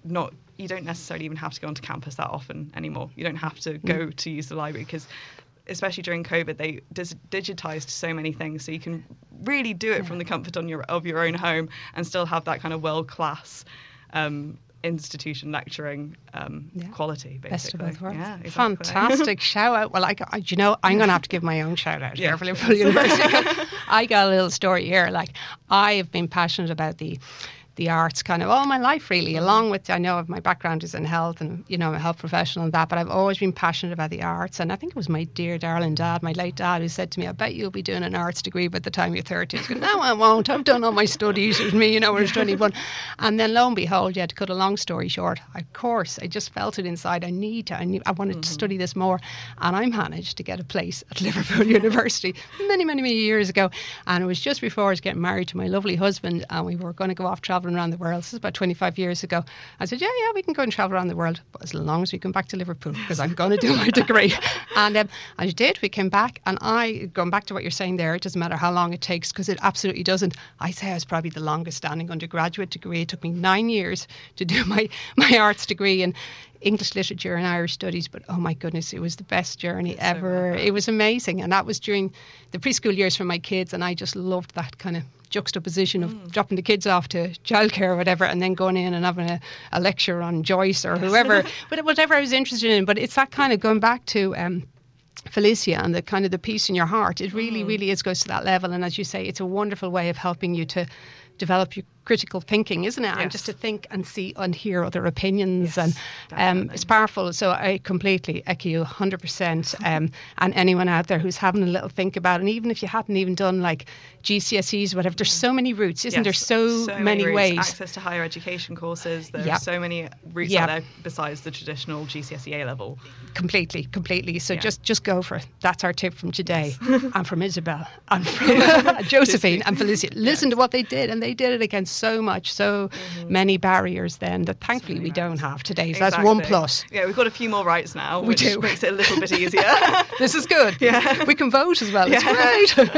you don't necessarily even have to go onto campus that often anymore. You don't have to go to use the library, because especially during COVID, they digitized so many things, so you can really do it from the comfort of your own home and still have that kind of world-class institution lecturing quality, basically. Best of both worlds. Yeah, exactly. Fantastic shout out. Well, I'm going to have to give my own shout out here for Liverpool University. I got a little story here. Like, I have been passionate about the arts kind of all my life, really, along with, I know my background is in health and, I'm a health professional and that, but I've always been passionate about the arts. And I think it was my dear darling dad, my late dad, who said to me, I bet you'll be doing an arts degree by the time you're 30. I was going, no, I won't. I've done all my studies with me, when I was 21. And then lo and behold, to cut a long story short, of course, I just felt it inside. I wanted to study this more. And I managed to get a place at Liverpool University many, many, many years ago. And it was just before I was getting married to my lovely husband, and we were going to go off traveling around the world. This is about 25 years ago. I said, yeah, we can go and travel around the world, but as long as we come back to Liverpool, because I'm going to do my degree. And I did. We came back, and going back to what you're saying there, it doesn't matter how long it takes, because it absolutely doesn't. I say I was probably the longest standing undergraduate degree. It took me 9 years to do my arts degree in English literature and Irish studies, but oh my goodness, it was the best journey ever. It was amazing, and that was during the preschool years for my kids, and I just loved that kind of juxtaposition of dropping the kids off to childcare or whatever, and then going in and having a lecture on Joyce or whoever, but whatever I was interested in. But it's that kind of going back to Felicia and the kind of the peace in your heart. It really, really goes to that level, and as you say, it's a wonderful way of helping you to develop your critical thinking, isn't it? Yes. And just to think and see and hear other opinions. Yes, and it's powerful. So I completely echo you 100%. And anyone out there who's having a little think about it, and even if you hadn't even done like GCSEs or whatever, there's so many routes, isn't there? So many ways. Access to higher education courses. There are so many routes out there besides the traditional GCSE A level. Completely. So just go for it. That's our tip from today. And from Isabel and from Josephine and Felicia. Listen to what they did, and they did it against so many barriers then that thankfully we don't have today. So that's one plus. Yeah, we've got a few more rights now, which makes it a little bit easier. This is good. Yeah. We can vote as well. It's great.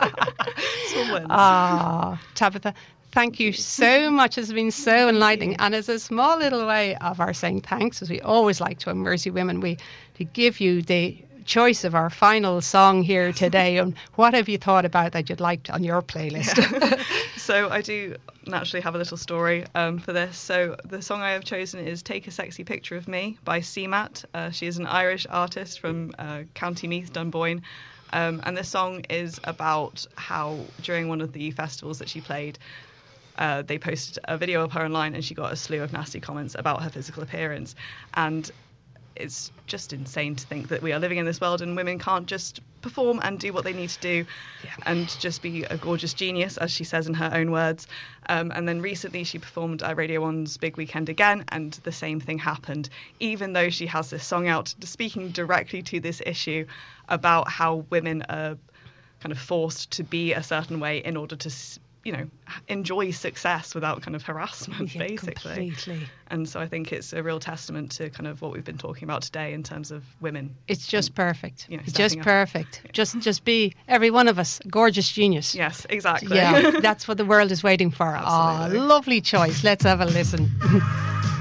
Tabitha, thank you so much. It's been so enlightening. And as a small little way of our saying thanks, as we always like to at Mersey Women, we give you the choice of our final song here today. And what have you thought about that you'd like on your playlist? So I do naturally have a little story for this. So the song I have chosen is Take a Sexy Picture of Me by CMAT. She is an Irish artist from County Meath, Dunboyne. And this song is about how during one of the festivals that she played, they posted a video of her online, and she got a slew of nasty comments about her physical appearance. And it's just insane to think that we are living in this world and women can't just perform and do what they need to do and just be a gorgeous genius, as she says in her own words. And then recently she performed at Radio 1's Big Weekend again, and the same thing happened, even though she has this song out speaking directly to this issue about how women are kind of forced to be a certain way in order to enjoy success without kind of harassment, basically. Completely. And so I think it's a real testament to kind of what we've been talking about today in terms of women. It's just perfect. It's just perfect. Yeah. Just be, every one of us, a gorgeous genius. Yes, exactly. Yeah, that's what the world is waiting for. Lovely choice. Let's have a listen.